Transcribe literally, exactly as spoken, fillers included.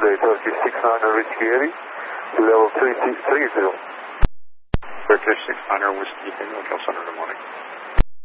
Bay, Turkish six niner Whiskey Heavy, level three three zero. Turkish six niner Whiskey Heavy, Hotel Center, good morning.